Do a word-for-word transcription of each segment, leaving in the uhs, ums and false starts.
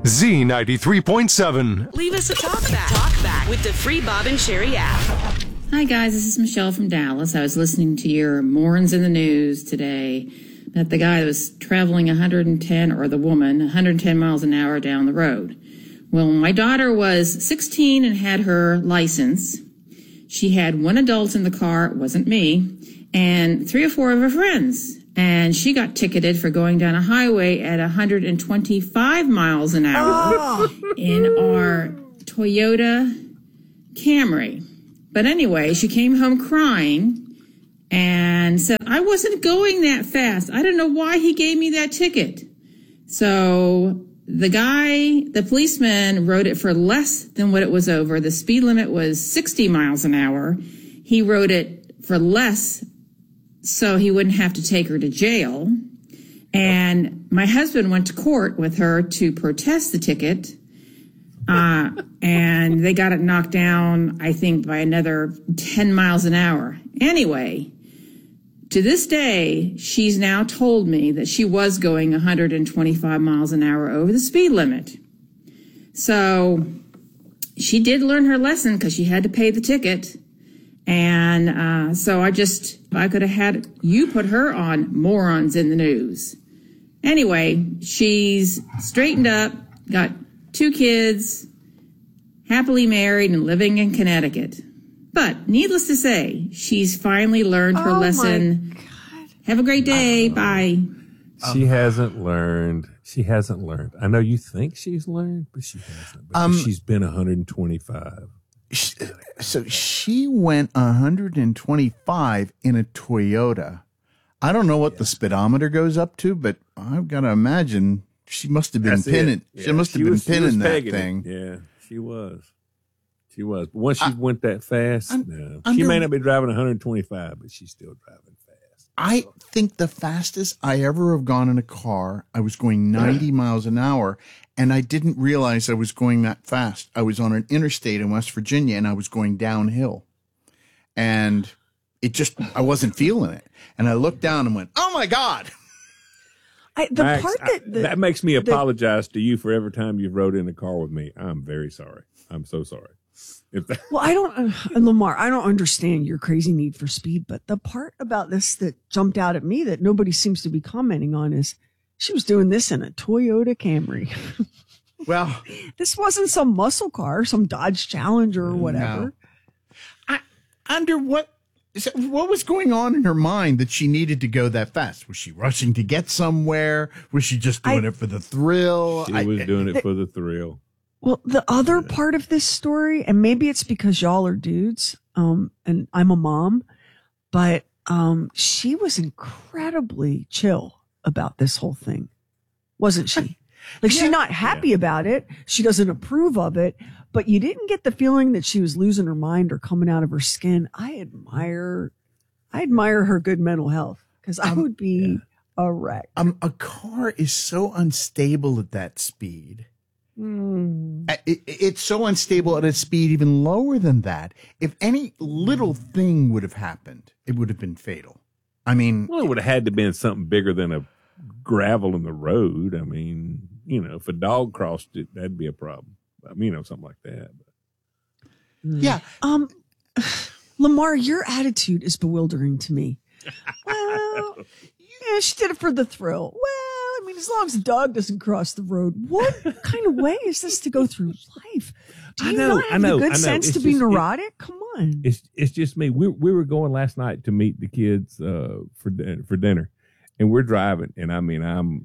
Z ninety-three point seven. Leave us a talk back. Talk back with the free Bob and Sherry app. Hi, guys. This is Michelle from Dallas. I was listening to your Morons in the News today that the guy that was traveling one hundred ten, or the woman, one hundred ten miles an hour down the road. Well, my daughter was sixteen and had her license. She had one adult in the car, it wasn't me, and three or four of her friends. And she got ticketed for going down a highway at one hundred twenty-five miles an hour oh. in our Toyota Camry. But anyway, she came home crying and said, I wasn't going that fast. I don't know why he gave me that ticket. So the guy, the policeman, wrote it for less than what it was over. The speed limit was sixty miles an hour. He wrote it for less so he wouldn't have to take her to jail. And my husband went to court with her to protest the ticket. Uh, and they got it knocked down, I think, by another ten miles an hour. Anyway, to this day, she's now told me that she was going one hundred twenty-five miles an hour over the speed limit. So she did learn her lesson because she had to pay the ticket. And uh, so I just, I could have had you put her on Morons in the News. Anyway, she's straightened up, got two kids, happily married and living in Connecticut. But needless to say, she's finally learned her oh lesson. My God. Have a great day. Bye. She um, hasn't learned. She hasn't learned. I know you think she's learned, but she hasn't. Um, she's been one hundred twenty-five. So she went one hundred twenty-five in a Toyota. I don't know what yeah. the speedometer goes up to, but I've got to imagine she must have been That's pinning. Yeah. She must have she been was, pinning that thing. It. Yeah, she was. She was. But once she I, went that fast, I'm, no. Under, she may not be driving one hundred twenty-five, but she's still driving fast. I think the fastest I ever have gone in a car, I was going ninety miles an hour, and I didn't realize I was going that fast. I was on an interstate in West Virginia, and I was going downhill. And it just, I wasn't feeling it. And I looked down and went, oh, my God. I, the Max, part that, the, I, that makes me apologize the, to you for every time you've rode in the car with me. I'm very sorry. I'm so sorry. If that, well, I don't, uh, Lamar, I don't understand your crazy need for speed, but the part about this that jumped out at me that nobody seems to be commenting on is she was doing this in a Toyota Camry. Well, this wasn't some muscle car, some Dodge Challenger or whatever. No. I, under what? What was going on in her mind that she needed to go that fast? Was she rushing to get somewhere? Was she just doing I, it for the thrill? She I, was doing it for the thrill. Well, the other part of this story, and maybe it's because y'all are dudes, um, and I'm a mom, but um, she was incredibly chill about this whole thing, wasn't she? Like, yeah. She's not happy yeah. about it. She doesn't approve of it. But you didn't get the feeling that she was losing her mind or coming out of her skin. I admire, I admire her good mental health because I um, would be yeah. a wreck. Um, a car is so unstable at that speed. Mm. It, it's so unstable at a speed even lower than that. If any little thing would have happened, it would have been fatal. I mean, well, it would have had to have been something bigger than a gravel in the road. I mean, you know, if a dog crossed it, that'd be a problem. I mean, you know, something like that. But. Yeah. Um, Lamar, your attitude is bewildering to me. Well, yeah, she did it for the thrill. Well, I mean, as long as the dog doesn't cross the road, what kind of way is this to go through life? Do you I know, not have I know, the good I know. sense it's to be just, neurotic? It, Come on. It's it's just me. We we were going last night to meet the kids uh, for for dinner, and we're driving. And I mean, I'm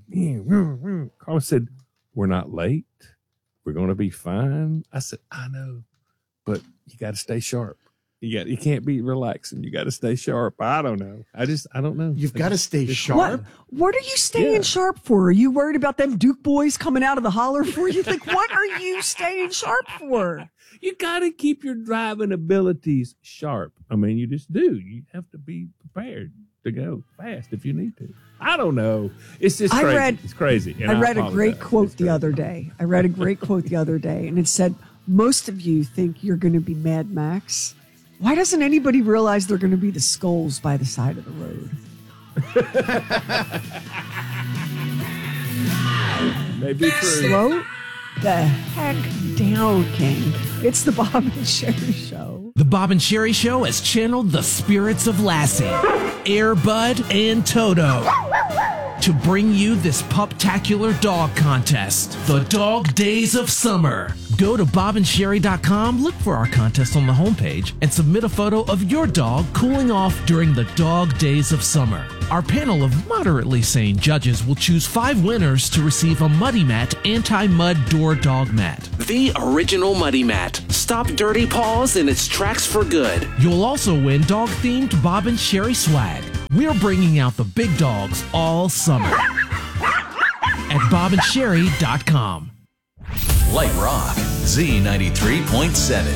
I'm. Carl said, "We're not late. We're going to be fine." I said, "I know, but you got to stay sharp. You got you can't be relaxing. You got to stay sharp." I don't know. I just I don't know. You've got to stay sharp. What, what are you staying yeah. sharp for? Are you worried about them Duke boys coming out of the holler for you? Like, what are you staying sharp for? You got to keep your driving abilities sharp. I mean, you just do. You have to be prepared to go fast if you need to. I don't know. It's just crazy. I read, it's crazy. I, I read a great quote the other day. I read a great quote the other day, and it said, most of you think you're going to be Mad Max. Why doesn't anybody realize they're going to be the skulls by the side of the road? Maybe true. Slow the heck down, King. It's the Bob and Sherry Show. The Bob and Sherry Show has channeled the spirits of Lassie, Air Bud, and Toto to bring you this puptacular dog contest, the Dog Days of Summer. Go to bob and sherry dot com, look for our contest on the homepage, and submit a photo of your dog cooling off during the Dog Days of Summer. Our panel of moderately sane judges will choose five winners to receive a Muddy Mat anti-mud door dog mat. The original Muddy Mat. Stop dirty paws in its tracks for good. You'll also win dog-themed Bob and Sherry swag. We're bringing out the big dogs all summer at bob and sherry dot com. Light Rock, Z ninety-three point seven.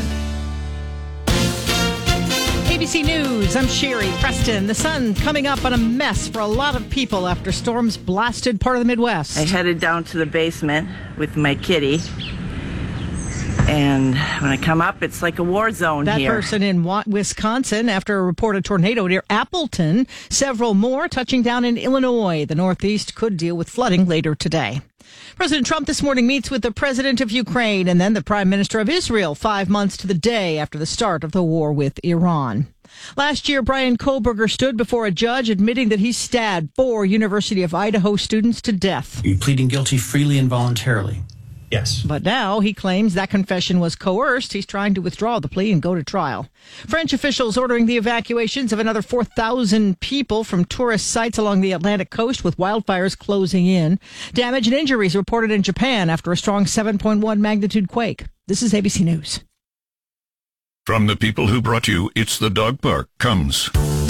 A B C News, I'm Sherry Preston. The sun coming up on a mess for a lot of people after storms blasted part of the Midwest. I headed down to the basement with my kitty. And when I come up, it's like a war zone that here. That person in Wisconsin after a reported tornado near Appleton. Several more touching down in Illinois. The Northeast could deal with flooding later today. President Trump this morning meets with the president of Ukraine and then the prime minister of Israel five months to the day after the start of the war with Iran. Last year, Brian Koberger stood before a judge admitting that he stabbed four University of Idaho students to death. Are you pleading guilty freely and voluntarily? Yes. But now he claims that confession was coerced. He's trying to withdraw the plea and go to trial. French officials ordering the evacuations of another four thousand people from tourist sites along the Atlantic coast with wildfires closing in. Damage and injuries reported in Japan after a strong seven point one magnitude quake. This is A B C News. From the people who brought you It's the Dog Park comes